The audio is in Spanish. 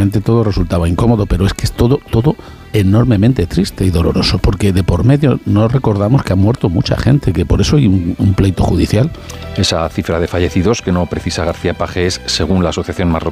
evidentemente todo resultaba incómodo, pero es que es todo enormemente triste y doloroso, porque de por medio no recordamos que ha muerto mucha gente, que por eso hay un pleito judicial. Esa cifra de fallecidos que no precisa García Paje es, según la Asociación Marroquí